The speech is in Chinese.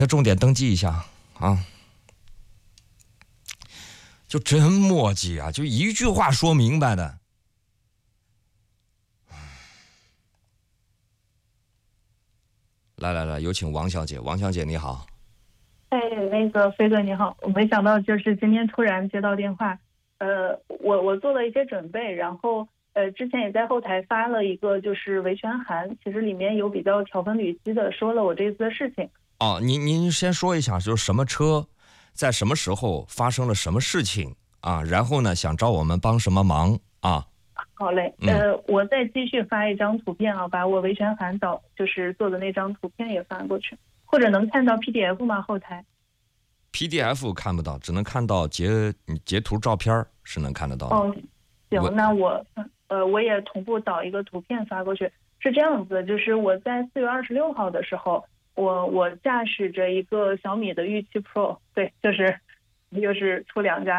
那重点登记一下啊。就真磨叽啊，就一句话说明白的。来，有请王小姐。王小姐你好。 那个飞哥你好，我没想到就是今天突然接到电话，我做了一些准备，然后之前也在后台发了一个就是维权函，其实里面有比较条分缕析的说了我这次的事情。 哦，您先说一下，就是什么车，在什么时候发生了什么事情啊？然后呢，想找我们帮什么忙啊？ 好嘞，我再继续发一张图片啊，把我维权函就是做的那张图片也发过去，或者能看到 PDF 吗？后台 PDF 看不到，只能看到截图照片是能看得到的。 哦，行，那我也同步导一个图片发过去。是这样子，就是我在4月26号的时候，我驾驶着一个小米的玉7 Pro，对，就是又是出两家